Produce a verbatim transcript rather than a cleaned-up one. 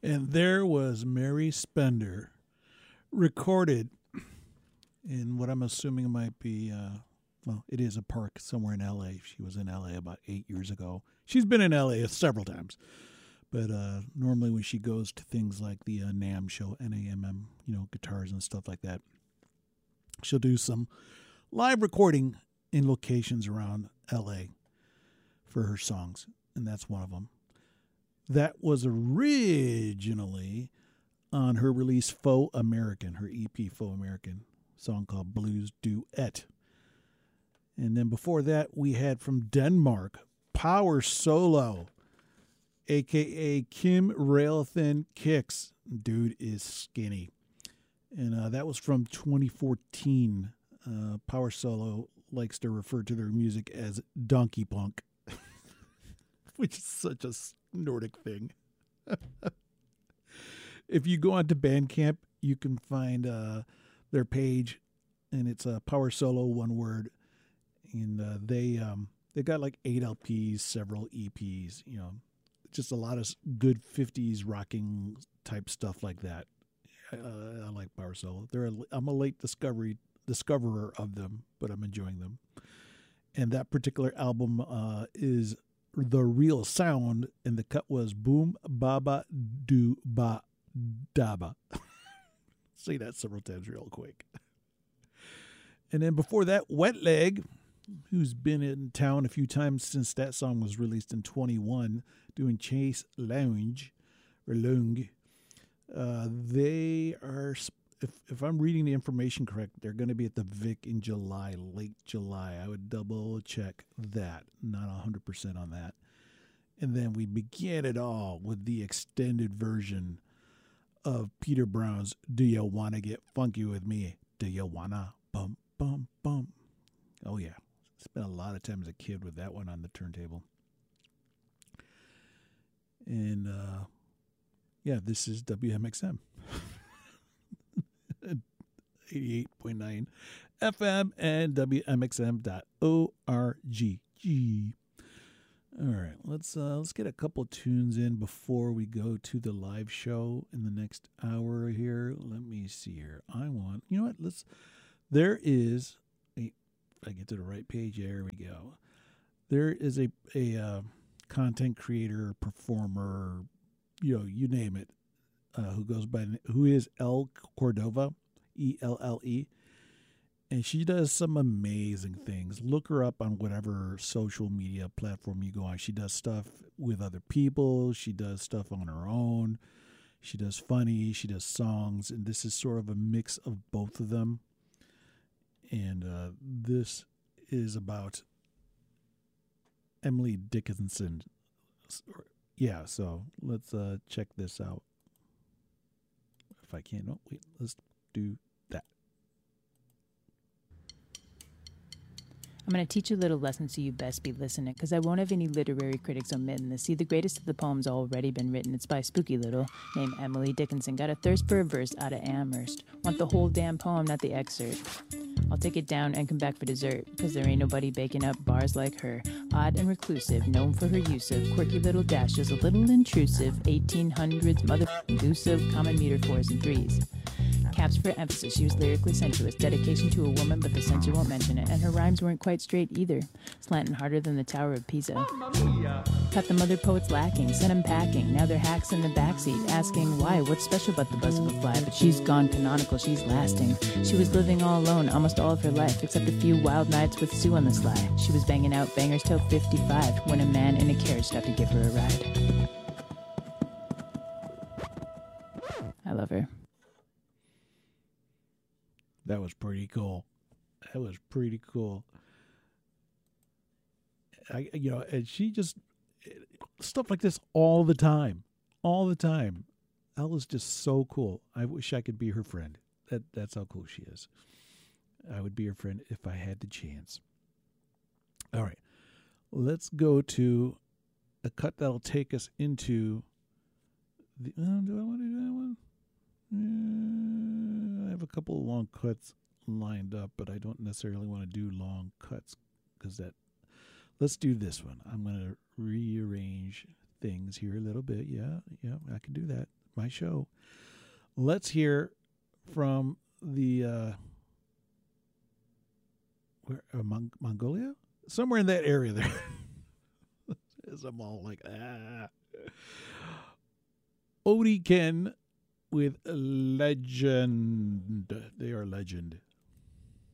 And there was Mary Spender, recorded in what I'm assuming might be, uh, well, it is a park somewhere in L A. She was in L A about eight years ago. She's been in L A several times. But uh, normally when she goes to things like the uh, NAMM show, N A M M, you know, guitars and stuff like that, she'll do some live recording in locations around L A for her songs, and that's one of them. That was originally on her release Faux American, her E P Faux American, song called Blues Duet. And then before that, we had from Denmark, Power Solo, a k a. Kim Railthin Kicks. Dude is skinny. And uh, that was from twenty fourteen. Uh, Power Solo likes to refer to their music as donkey punk, which is such a Nordic thing. If you go onto Bandcamp, you can find uh, their page, and it's a uh, Power Solo, one word. And uh, they um, they got like eight L Ps, several E Ps, you know, just a lot of good fifties rocking type stuff like that. Uh, I like Power Solo. They're a, I'm a late discovery discoverer of them, but I'm enjoying them. And that particular album uh, is The Real Sound, and the cut was Boom Baba Do Ba Daba. Say that several times real quick. And then before that, Wet Leg, who's been in town a few times since that song was released in twenty-one, doing Chase Lounge, or Lung. Uh, they are, if if I'm reading the information correct, they're going to be at the Vic in July, late July. I would double check that, not one hundred percent on that. And then we begin it all with the extended version of Peter Brown's Do You Wanna Get Funky With Me? Do you wanna? Bum, bum, bum. Oh, yeah. Spent a lot of time as a kid with that one on the turntable. And, uh, yeah, this is W M X M. eighty-eight point nine F M and W M X M dot org. All right, let's uh, let's get a couple tunes in before we go to the live show in the next hour here. Let me see here. I want, you know what? Let's. There is a. If I get to the right page, there we go. There is a a uh, content creator, performer, you know, you name it, uh, who goes by who is Elle Cordova, E L L E. And she does some amazing things. Look her up on whatever social media platform you go on. She does stuff with other people. She does stuff on her own. She does funny. She does songs. And this is sort of a mix of both of them. And uh, this is about Emily Dickinson. Yeah, so let's uh, check this out. If I can. Oh, wait. Let's do that. I'm going to teach you a little lesson, so you best be listening, because I won't have any literary critics omitting this. See, the greatest of the poems already been written. It's by Spooky Little, named Emily Dickinson. Got a thirst for a verse out of Amherst. Want the whole damn poem, not the excerpt. I'll take it down and come back for dessert, because there ain't nobody baking up bars like her. Odd and reclusive, known for her use of quirky little dashes, a little intrusive, eighteen hundreds, motherfucking goose of common meter fours and threes. Caps for emphasis, she was lyrically sensuous, dedication to a woman, but the censor won't mention it, and her rhymes weren't quite straight either, slanting harder than the Tower of Pisa. Cut the mother poets lacking, sent them packing, now they're hacks in the backseat, asking why, what's special about the buzz of a fly, but she's gone canonical, she's lasting. She was living all alone almost all of her life, except a few wild nights with Sue on the sly. She was banging out bangers till fifty-five, when a man in a carriage stopped to give her a ride. I love her. That was pretty cool. That was pretty cool. I, you know, and she just, stuff like this all the time. All the time. Elle is just so cool. I wish I could be her friend. That That's how cool she is. I would be her friend if I had the chance. All right. Let's go to a cut that'll take us into the, uh, do I want to do that one? Uh, I have a couple of long cuts lined up, but I don't necessarily want to do long cuts because that. Let's do this one. I'm going to rearrange things here a little bit. Yeah, yeah, I can do that. my show. Let's hear from the uh, where uh, Mon- Mongolia, somewhere in that area there. As I'm all like, ah. Odie Ken with Legend. They are legend.